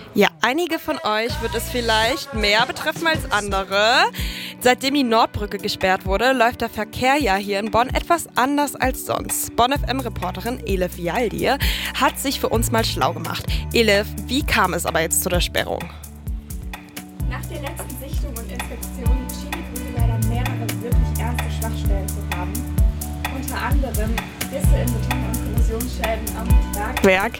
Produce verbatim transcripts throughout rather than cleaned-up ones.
Ja, einige von euch wird es vielleicht mehr betreffen als andere. Seitdem die Nordbrücke gesperrt wurde, läuft der Verkehr ja hier in Bonn etwas anders als sonst. Bonn F M-Reporterin Elif Yaldir hat sich für uns mal schlau gemacht. Elif, wie kam es aber jetzt zu der Sperrung? Nach der letzten Sichtung und Inspektion schien die Brücke leider mehrere wirklich ernste Schwachstellen zu haben. Unter anderem Risse in Beton und Korrosionsschäden am Tragwerk.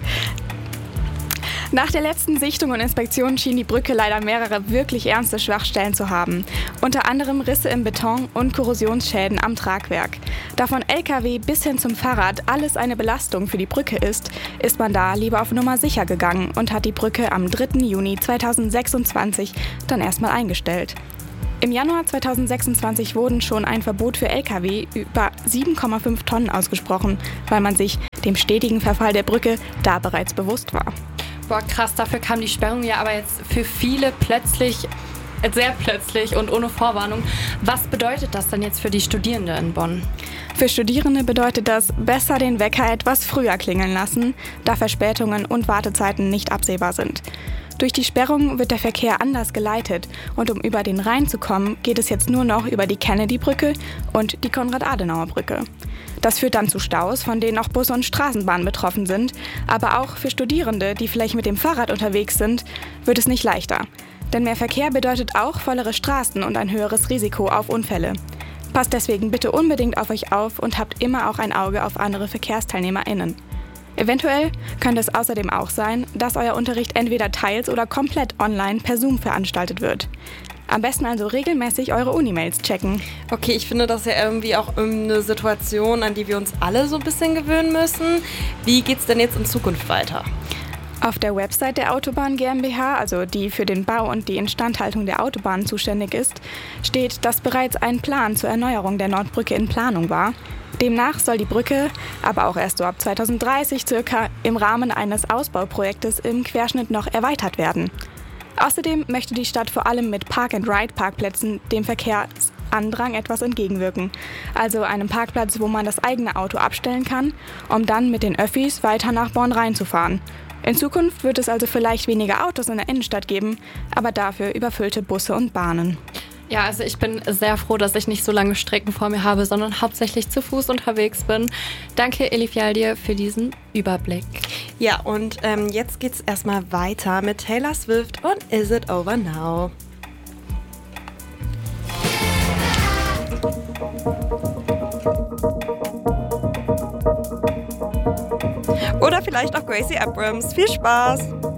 Nach der letzten Sichtung und Inspektion schien die Brücke leider mehrere wirklich ernste Schwachstellen zu haben. Unter anderem Risse im Beton und Korrosionsschäden am Tragwerk. Da von L K W bis hin zum Fahrrad alles eine Belastung für die Brücke ist, ist man da lieber auf Nummer sicher gegangen und hat die Brücke am dritten Juni zweitausendsechsundzwanzig dann erstmal eingestellt. Im Januar zweitausendsechsundzwanzig wurden schon ein Verbot für L K W über sieben Komma fünf Tonnen ausgesprochen, weil man sich dem stetigen Verfall der Brücke da bereits bewusst war. Boah, krass, dafür kam die Sperrung ja aber jetzt für viele plötzlich, sehr plötzlich und ohne Vorwarnung. Was bedeutet das denn jetzt für die Studierenden in Bonn? Für Studierende bedeutet das, besser den Wecker etwas früher klingeln lassen, da Verspätungen und Wartezeiten nicht absehbar sind. Durch die Sperrung wird der Verkehr anders geleitet und um über den Rhein zu kommen, geht es jetzt nur noch über die Kennedy-Brücke und die Konrad-Adenauer-Brücke. Das führt dann zu Staus, von denen auch Busse und Straßenbahnen betroffen sind. Aber auch für Studierende, die vielleicht mit dem Fahrrad unterwegs sind, wird es nicht leichter. Denn mehr Verkehr bedeutet auch vollere Straßen und ein höheres Risiko auf Unfälle. Passt deswegen bitte unbedingt auf euch auf und habt immer auch ein Auge auf andere VerkehrsteilnehmerInnen. Eventuell könnte es außerdem auch sein, dass euer Unterricht entweder teils oder komplett online per Zoom veranstaltet wird. Am besten also regelmäßig eure Unimails checken. Okay, ich finde das ja irgendwie auch eine Situation, an die wir uns alle so ein bisschen gewöhnen müssen. Wie geht's denn jetzt in Zukunft weiter? Auf der Website der Autobahn GmbH, also die für den Bau und die Instandhaltung der Autobahn zuständig ist, steht, dass bereits ein Plan zur Erneuerung der Nordbrücke in Planung war. Demnach soll die Brücke, aber auch erst so ab zweitausenddreißig circa, im Rahmen eines Ausbauprojektes im Querschnitt noch erweitert werden. Außerdem möchte die Stadt vor allem mit Park-and-Ride-Parkplätzen dem Verkehrsandrang etwas entgegenwirken. Also einem Parkplatz, wo man das eigene Auto abstellen kann, um dann mit den Öffis weiter nach Bonn reinzufahren. In Zukunft wird es also vielleicht weniger Autos in der Innenstadt geben, aber dafür überfüllte Busse und Bahnen. Ja, also ich bin sehr froh, dass ich nicht so lange Strecken vor mir habe, sondern hauptsächlich zu Fuß unterwegs bin. Danke, Elif Yaldir, für diesen Überblick. Ja, und ähm, jetzt geht's erstmal weiter mit Taylor Swift und Is It Over Now? Oder vielleicht auch Gracie Abrams. Viel Spaß!